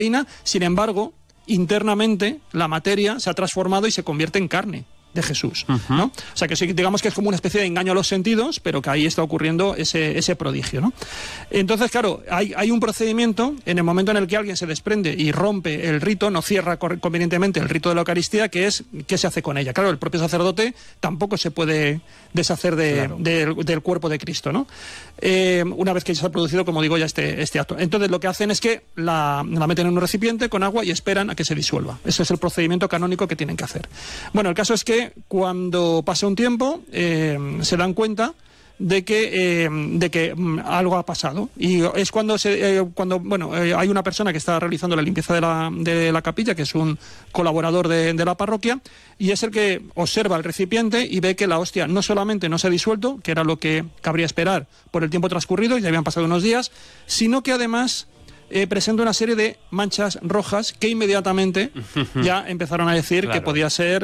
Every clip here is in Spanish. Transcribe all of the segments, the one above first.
proteína, sin embargo, internamente la materia se ha transformado y se convierte en carne de Jesús, ¿no? O sea, que digamos que es como una especie de engaño a los sentidos, pero que ahí está ocurriendo ese prodigio, ¿no? Entonces, claro, hay un procedimiento en el momento en el que alguien se desprende y rompe el rito, no cierra convenientemente el rito de la Eucaristía, que es ¿qué se hace con ella? Claro, el propio sacerdote tampoco se puede deshacer del cuerpo de Cristo, ¿no? Una vez que se ha producido, como digo, ya este acto. Entonces, lo que hacen es que la meten en un recipiente con agua y esperan a que se disuelva. Ese es el procedimiento canónico que tienen que hacer. Bueno, el caso es que cuando pasa un tiempo se dan cuenta de que algo ha pasado, y es cuando hay una persona que está realizando la limpieza de la capilla, que es un colaborador de la parroquia, y es el que observa el recipiente y ve que la hostia no solamente no se ha disuelto, que era lo que cabría esperar por el tiempo transcurrido, y ya habían pasado unos días, sino que además presenta una serie de manchas rojas que inmediatamente ya empezaron a decir que podía ser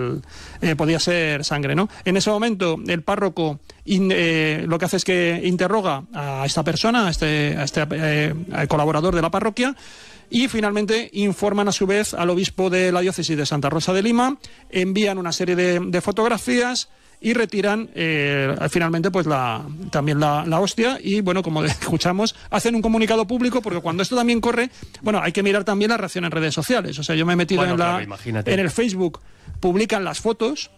sangre, ¿no? En ese momento el párroco lo que hace es que interroga a esta persona, a este colaborador de la parroquia, y finalmente informan a su vez al obispo de la diócesis de Santa Rosa de Lima, envían una serie de fotografías y retiran finalmente pues también la hostia, y bueno, como escuchamos, hacen un comunicado público, porque cuando esto también corre, bueno, hay que mirar también la reacción en redes sociales. O sea, yo me he metido en el Facebook, publican las fotos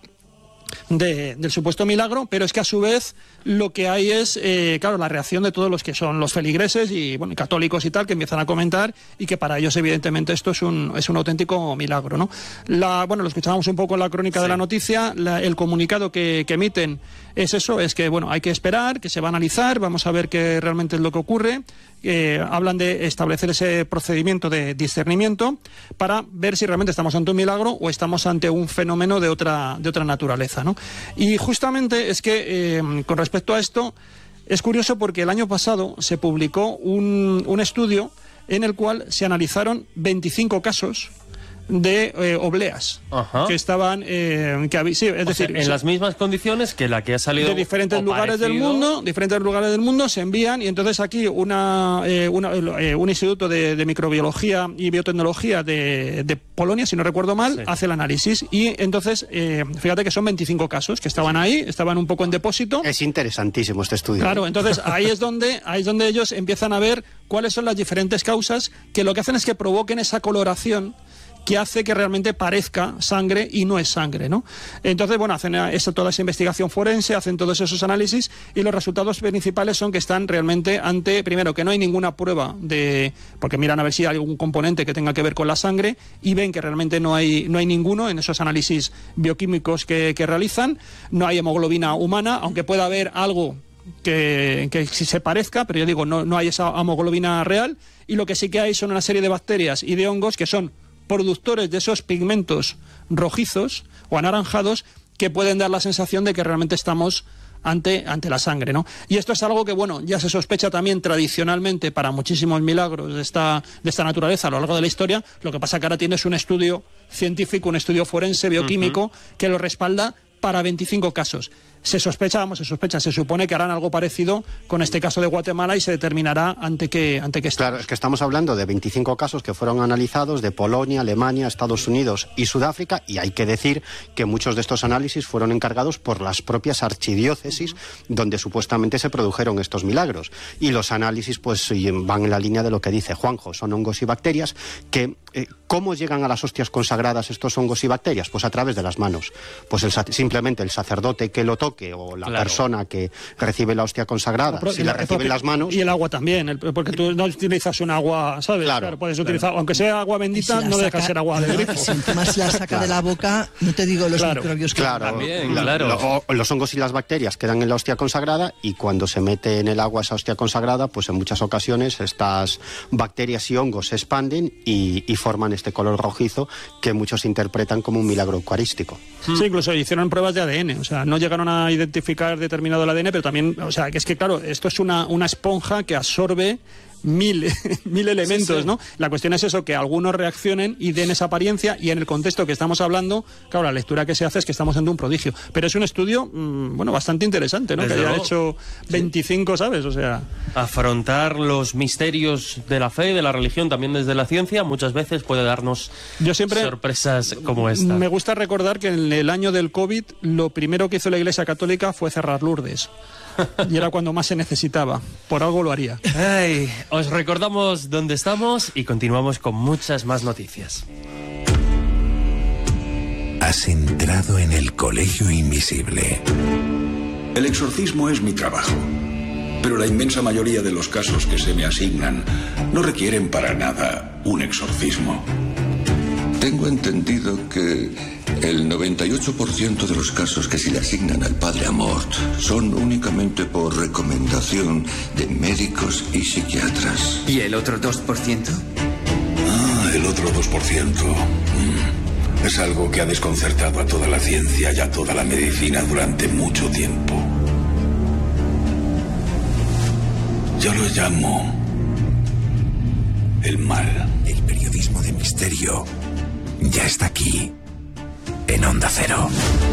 del supuesto milagro, pero es que a su vez lo que hay es, claro, la reacción de todos los que son los feligreses y bueno, católicos y tal, que empiezan a comentar, y que para ellos evidentemente esto es un auténtico milagro, ¿no? Lo escuchábamos un poco en la crónica de la noticia, el comunicado que emiten es eso, es que bueno, hay que esperar, que se va a analizar, vamos a ver qué realmente es lo que ocurre. Hablan de establecer ese procedimiento de discernimiento para ver si realmente estamos ante un milagro o estamos ante un fenómeno de otra naturaleza, ¿no? Y justamente es que con respecto a esto es curioso, porque el año pasado se publicó un estudio en el cual se analizaron 25 casos de obleas que estaban en las mismas condiciones que la que ha salido de diferentes lugares del mundo se envían, y entonces aquí un instituto de microbiología y biotecnología de Polonia, si no recuerdo mal, hace el análisis, y entonces fíjate que son 25 casos que estaban ahí, estaban un poco en depósito. Es interesantísimo este estudio. Claro, entonces ahí es donde ellos empiezan a ver cuáles son las diferentes causas que lo que hacen es que provoquen esa coloración que hace que realmente parezca sangre y no es sangre, ¿no? Entonces, bueno, hacen toda esa investigación forense, hacen todos esos análisis, y los resultados principales son que están realmente ante, primero, que no hay ninguna prueba porque miran a ver si hay algún componente que tenga que ver con la sangre, y ven que realmente no hay ninguno en esos análisis bioquímicos que realizan. No hay hemoglobina humana, aunque pueda haber algo que sí se parezca, pero yo digo, no hay esa hemoglobina real, y lo que sí que hay son una serie de bacterias y de hongos que son productores de esos pigmentos rojizos o anaranjados que pueden dar la sensación de que realmente estamos ante la sangre, ¿no? Y esto es algo que, bueno, ya se sospecha también tradicionalmente para muchísimos milagros de esta naturaleza a lo largo de la historia. Lo que pasa que ahora tienes un estudio científico, un estudio forense, bioquímico, que lo respalda para 25 casos. Se supone que harán algo parecido con este caso de Guatemala, y se determinará ante qué estamos. Claro, es que estamos hablando de 25 casos que fueron analizados de Polonia, Alemania, Estados Unidos y Sudáfrica, y hay que decir que muchos de estos análisis fueron encargados por las propias archidiócesis donde supuestamente se produjeron estos milagros. Y los análisis pues van en la línea de lo que dice Juanjo, son hongos y bacterias que... ¿Cómo llegan a las hostias consagradas estos hongos y bacterias? Pues a través de las manos. Pues simplemente el sacerdote que lo toque, o la persona que recibe la hostia consagrada, si la recibe en las manos... Y el agua también, porque tú no utilizas un agua, ¿sabes? Claro, puedes utilizar, aunque sea agua bendita, no deja de ser agua de grifo. Si encima se la saca de la boca, no te digo los microbios que... Los hongos y las bacterias quedan en la hostia consagrada, y cuando se mete en el agua esa hostia consagrada, pues en muchas ocasiones estas bacterias y hongos se expanden y forman este color rojizo que muchos interpretan como un milagro eucarístico. Sí, incluso hicieron pruebas de ADN, o sea, no llegaron a identificar determinado el ADN, pero también, o sea, que es que claro, esto es una esponja que absorbe mil elementos, ¿no? La cuestión es eso, que algunos reaccionen y den esa apariencia, y en el contexto que estamos hablando, claro, la lectura que se hace es que estamos ante un prodigio. Pero es un estudio, bastante interesante, ¿no? Desde que haya luego, hecho 25, ¿sabes? O sea... Afrontar los misterios de la fe y de la religión también desde la ciencia muchas veces puede darnos sorpresas como esta. Me gusta recordar que en el año del COVID lo primero que hizo la Iglesia Católica fue cerrar Lourdes. Y era cuando más se necesitaba. Por algo lo haría. Ay, os recordamos dónde estamos y continuamos con muchas más noticias. Has entrado en el Colegio Invisible. El exorcismo es mi trabajo, pero la inmensa mayoría de los casos que se me asignan no requieren para nada un exorcismo. Tengo entendido que el 98% de los casos que se le asignan al padre Amort son únicamente por recomendación de médicos y psiquiatras. ¿Y el otro 2%? El otro 2%. Es algo que ha desconcertado a toda la ciencia y a toda la medicina durante mucho tiempo. Yo lo llamo el mal. El periodismo de misterio ya está aquí, en Onda Cero.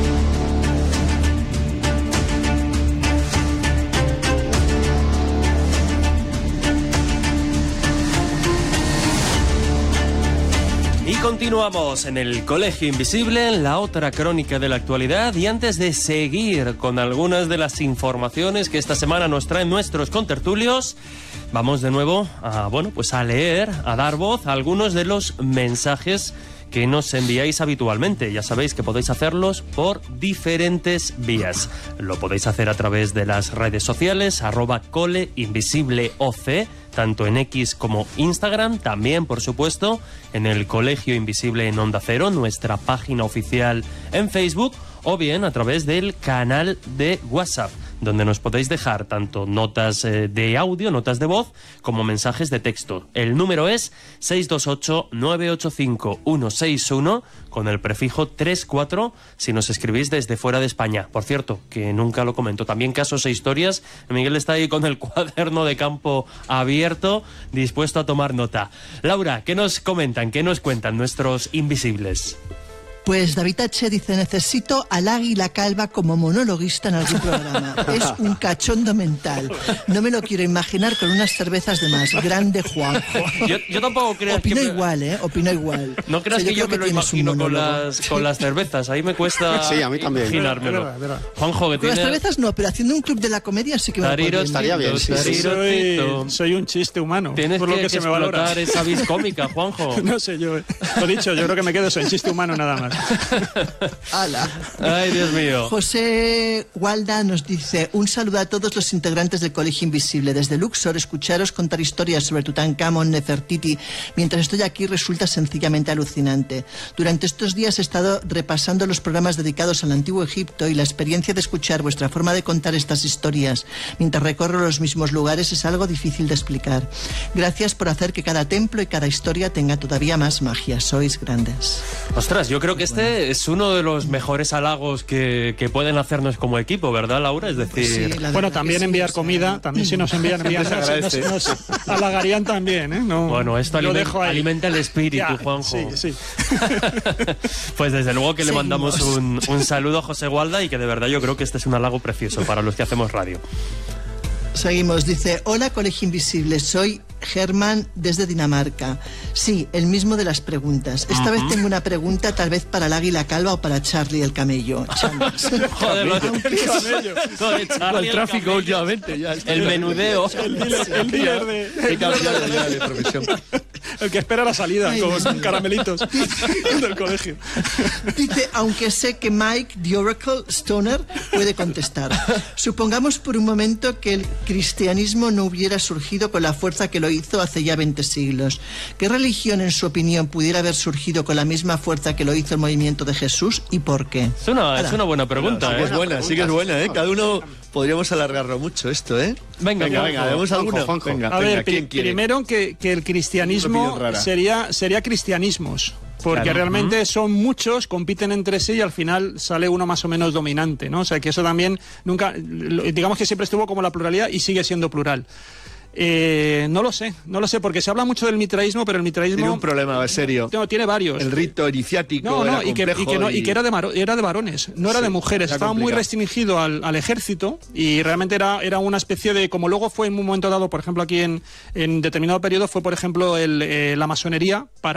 Y continuamos en el Colegio Invisible, en la otra crónica de la actualidad, y antes de seguir con algunas de las informaciones que esta semana nos traen nuestros contertulios, vamos de nuevo a leer, a dar voz a algunos de los mensajes que nos enviáis habitualmente. Ya sabéis que podéis hacerlos por diferentes vías. Lo podéis hacer a través de las redes sociales, @coleinvisibleoc, tanto en X como Instagram, también, por supuesto, en el Colegio Invisible en Onda Cero, nuestra página oficial en Facebook, o bien a través del canal de WhatsApp, donde nos podéis dejar tanto notas de audio, notas de voz, como mensajes de texto. El número es 628-985-161, con el prefijo 34, si nos escribís desde fuera de España. Por cierto, que nunca lo comento, también casos e historias. Miguel está ahí con el cuaderno de campo abierto, dispuesto a tomar nota. Laura, ¿qué nos comentan, qué nos cuentan nuestros invisibles? Pues David H. dice, necesito al Águila Calva como monologuista en algún programa. Es un cachondo mental. No me lo quiero imaginar con unas cervezas de más. Grande Juanjo. Yo tampoco creo que... Opino igual. No creas que yo me lo imagino con las cervezas. Ahí me cuesta imaginármelo. Juanjo, que con las cervezas no, pero haciendo un club de la comedia sí que me estaría bien. Soy un chiste humano. Tienes por lo que se me valora. explotar esa vis cómica, Juanjo. No sé, yo lo dicho, yo creo que me quedo en chiste humano nada más. ¡Hala! ¡Ay, Dios mío! José Walda nos dice, un saludo a todos los integrantes del Colegio Invisible. Desde Luxor, escucharos contar historias sobre Tutankamón, Nefertiti, mientras estoy aquí resulta sencillamente alucinante. Durante estos días he estado repasando los programas dedicados al Antiguo Egipto, y la experiencia de escuchar vuestra forma de contar estas historias mientras recorro los mismos lugares es algo difícil de explicar. Gracias por hacer que cada templo y cada historia tenga todavía más magia. Sois grandes. Ostras, yo creo que este es uno de los mejores halagos que pueden hacernos como equipo, ¿verdad, Laura? Es decir... Sí, bueno, también enviar comida, también si nos envían nos halagarían también, ¿eh? No, bueno, esto alimenta el espíritu, Juanjo. Sí. Pues desde luego que le mandamos un saludo a José Walda, y que de verdad yo creo que este es un halago precioso para los que hacemos radio. Seguimos, dice, hola Colegio Invisible, soy Germán desde Dinamarca. Sí, el mismo de las preguntas. Esta vez tengo una pregunta, tal vez para el Águila Calva o para Charlie el camello. Joder, el camello. El tráfico últimamente. Ya el menudeo. El dealer de profesión. El que espera la salida con caramelitos del colegio. Dice, aunque sé que Mike, the Oracle Stoner, puede contestar. Supongamos por un momento que el cristianismo no hubiera surgido con la fuerza que lo hizo hace ya 20 siglos. ¿Qué religión, en su opinión, pudiera haber surgido con la misma fuerza que lo hizo el movimiento de Jesús, y por qué? Es una buena pregunta, ¿eh? Es buena, sí que es buena, ¿eh? Cada uno podríamos alargarlo mucho esto, ¿eh? Venga, ¿vemos alguno? Venga, a ver, primero que el cristianismo sería cristianismos. Porque claro, realmente son muchos, compiten entre sí y al final sale uno más o menos dominante, ¿no? O sea que eso también nunca, digamos que siempre estuvo como la pluralidad y sigue siendo plural. No lo sé, porque se habla mucho del mitraísmo, pero el mitraísmo... Tiene un problema serio. No, tiene varios. El rito iniciático era complejo y que era de varones, no era de mujeres. Estaba muy restringido al ejército y realmente era una especie de... Como luego fue en un momento dado, por ejemplo, aquí en determinado periodo, fue, por ejemplo, la masonería para